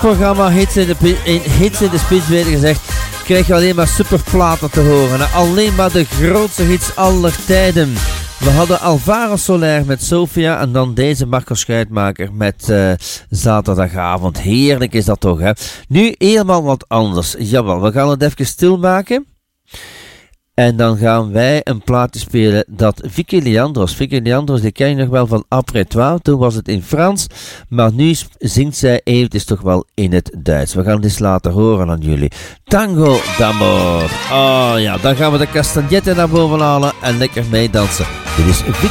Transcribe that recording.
programma Hits in de Spits, beter gezegd, krijg je alleen maar superplaten te horen. En alleen maar de grootste hits aller tijden. We hadden Alvaro Soler met Sofia en dan deze Marco Schuitmaker met Zaterdagavond. Heerlijk is dat toch, hè? Nu helemaal wat anders. Jawel, we gaan het even stilmaken. En dan gaan wij een plaatje spelen dat Vicky Leandros, die ken je nog wel van Après Toi, toen was het in Frans, maar nu zingt zij eventjes toch wel in het Duits. We gaan het eens laten horen aan jullie. Tango d'Amor. Oh ja, dan gaan we de castagnetten naar boven halen en lekker meedansen. Dit is Vicky